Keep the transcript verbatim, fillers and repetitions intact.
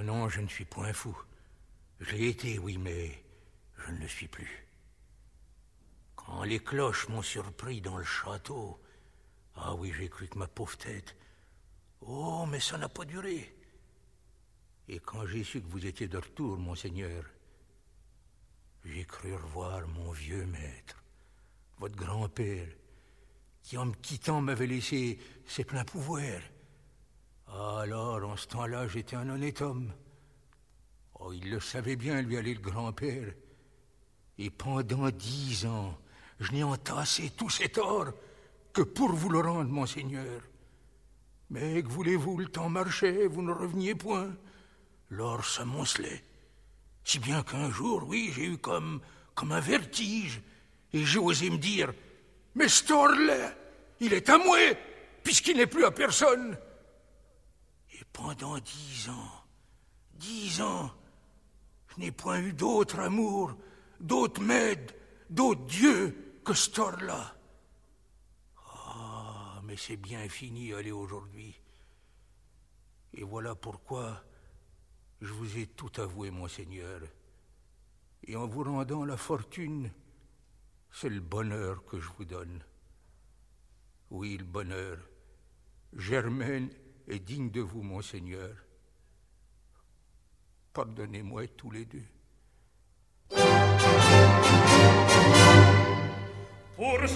non, je ne suis point fou. Je l'ai été, oui, mais je ne le suis plus. Quand les cloches m'ont surpris dans le château, ah oui, j'ai cru que ma pauvre tête... Oh, mais ça n'a pas duré. Et quand j'ai su que vous étiez de retour, monseigneur, j'ai cru revoir mon vieux maître, votre grand-père, qui en me quittant m'avait laissé ses pleins pouvoirs. Alors, en ce temps-là, j'étais un honnête homme. Oh, il le savait bien, lui, aller le grand-père. Et pendant dix ans, je n'ai entassé tout cet or que pour vous le rendre, monseigneur. Mais que voulez-vous, le temps marchait, vous ne reveniez point. L'or s'amoncelait. Si bien qu'un jour, oui, j'ai eu comme, comme un vertige. Et j'ai osé me dire, mais cet or-là, il est à moi, puisqu'il n'est plus à personne. Et pendant dix ans, dix ans, je n'ai point eu d'autre amour, d'autre maître, d'autre Dieu que cet or-là. Ah, mais c'est bien fini, allez, aujourd'hui. Et voilà pourquoi je vous ai tout avoué, monseigneur. Et en vous rendant la fortune, c'est le bonheur que je vous donne. Oui, le bonheur. Germaine est digne de vous, monseigneur. Pardonnez-moi tous les deux. Pour